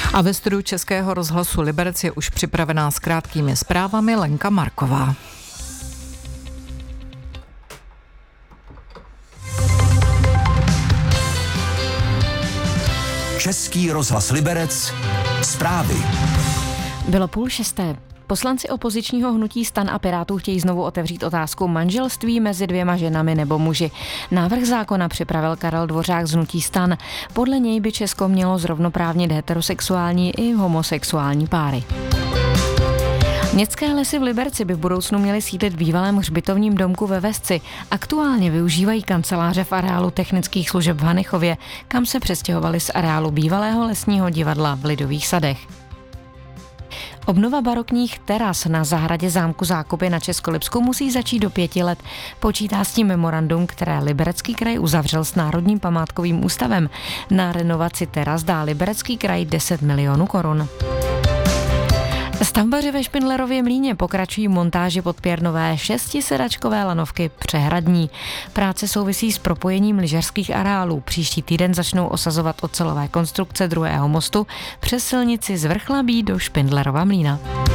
A ve studiu Českého rozhlasu Liberec je už připravená s krátkými zprávami Lenka Marková. Český rozhlas Liberec, zprávy. Bylo 5:30. Poslanci opozičního hnutí STAN a Pirátů chtějí znovu otevřít otázku manželství mezi dvěma ženami nebo muži. Návrh zákona připravil Karel Dvořák z hnutí STAN. Podle něj by Česko mělo zrovnoprávnit heterosexuální i homosexuální páry. Městské lesy v Liberci by v budoucnu měly sídlit v bývalém hřbitovním domku ve Vesci. Aktuálně využívají kanceláře v areálu technických služeb v Hanichově, kam se přestěhovali z areálu bývalého lesního divadla v Lidových sadech. Obnova barokních teras na zahradě zámku Zákopy na Českolipsku musí začít do 5 let. Počítá s tím memorandum, které Liberecký kraj uzavřel s Národním památkovým ústavem. Na renovaci teras dá Liberecký kraj 10 milionů korun. Stavbaři ve Špindlerově Mlýně pokračují montáži podpěrnové 6sedačkové lanovky Přehradní. Práce souvisí s propojením lyžařských areálů. Příští týden začnou osazovat ocelové konstrukce druhého mostu přes silnici z Vrchlabí do Špindlerova Mlýna.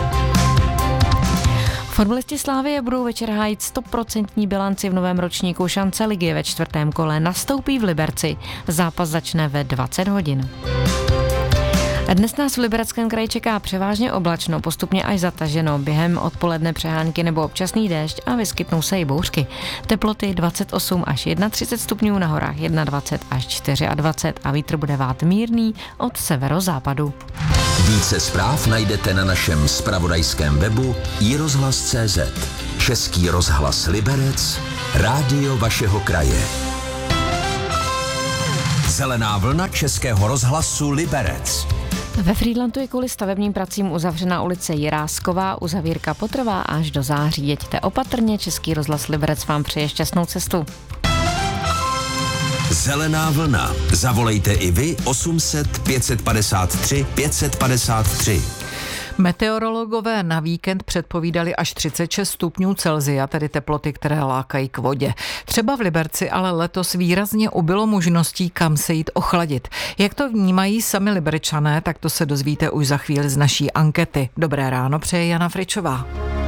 Fotbalisti Slavie budou večer hájit 100% bilanci v novém ročníku šance ligy. Ve 4. kole nastoupí v Liberci. Zápas začne ve 20 hodin. Dnes nás v Libereckém kraji čeká převážně oblačno, postupně až zataženo, během odpoledne přehánky nebo občasný déšť a vyskytnou se i bouřky. Teploty 28 až 31 stupňů, na horách 21 až 24 a vítr bude vát mírný od severozápadu. Více zpráv najdete na našem zpravodajském webu iRozhlas.cz. Český rozhlas Liberec, rádio vašeho kraje. Zelená vlna Českého rozhlasu Liberec. Ve Frýdlantu je kvůli stavebním pracím uzavřena ulice Jirásková, uzavírka potrvá až do září. Jeďte opatrně, Český rozhlas Liberec vám přeje šťastnou cestu. Zelená vlna. Zavolejte i vy 800 553 553. Meteorologové na víkend předpovídali až 36 stupňů Celsia, tedy teploty, které lákají k vodě. Třeba v Liberci ale letos výrazně ubylo možností, kam se jít ochladit. Jak to vnímají sami Liberčané, tak to se dozvíte už za chvíli z naší ankety. Dobré ráno, přeje Jana Fričová.